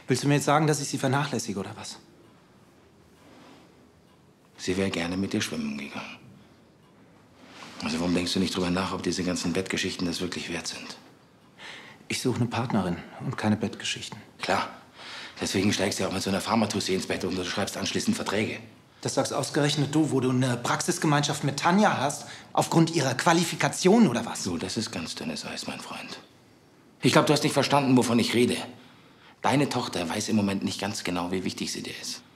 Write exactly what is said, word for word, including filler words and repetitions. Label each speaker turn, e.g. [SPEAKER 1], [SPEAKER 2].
[SPEAKER 1] Willst du mir jetzt sagen, dass ich sie vernachlässige, oder was?
[SPEAKER 2] Sie wäre gerne mit dir schwimmen gegangen. Also warum denkst du nicht drüber nach, ob diese ganzen Bettgeschichten das wirklich wert sind?
[SPEAKER 1] Ich suche eine Partnerin und keine Bettgeschichten.
[SPEAKER 2] Klar. Deswegen steigst du ja auch mit so einer Pharmatussi ins Bett und du schreibst anschließend Verträge.
[SPEAKER 1] Das sagst ausgerechnet du, wo du eine Praxisgemeinschaft mit Tanja hast, aufgrund ihrer Qualifikation oder was?
[SPEAKER 2] So, das ist ganz dünnes Eis, mein Freund. Ich glaube, du hast nicht verstanden, wovon ich rede. Deine Tochter weiß im Moment nicht ganz genau, wie wichtig sie dir ist.